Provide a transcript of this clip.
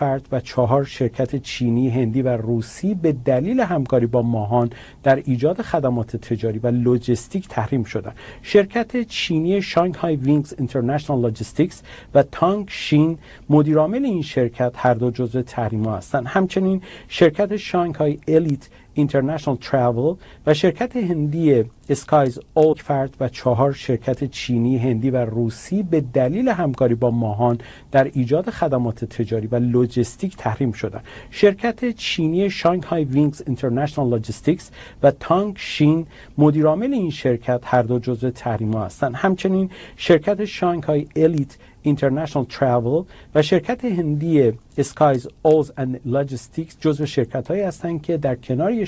فرد و 4 شرکت چینی، هندی و روسی به دلیل همکاری با ماهان در ایجاد خدمات تجاری و لوجستیک تحریم شدند. شرکت چینی شانگهای وینگز اینترنشنال لوجستیکس و تانگ شین مدیرعامل این شرکت هر دو جزو تحریم‌ها هستند. همچنین شرکت شانگهای الیت اینترنشنال تراول و شرکت هندی اسکایز اول فرد و 4 شرکت چینی، هندی و روسی به دلیل همکاری با ماهان در ایجاد خدمات تجاری و لوجستیک تحریم شدند. شرکت چینی شانگهای وینگز اینترنشنال لوجستیکس و تانگ شین مدیرعامل این شرکت هر دو جزو تحریم‌ها هستند. همچنین شرکت شانگهای الیت اینترنشنال تراول و شرکت هندی اسکایز اولز اند لاجستیکس جزو شرکت‌هایی هستند که در کنار